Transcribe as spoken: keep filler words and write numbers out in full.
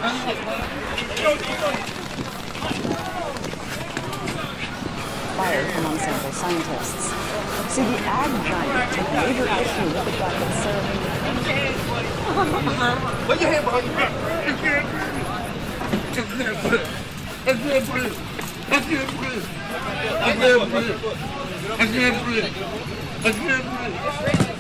Fired among several scientists. See, the ag giant took major issue with the fact that serving. Put your hand behind your back. I can't breathe. I can't breathe. I can't breathe. I can't breathe. I can't breathe. I can't breathe.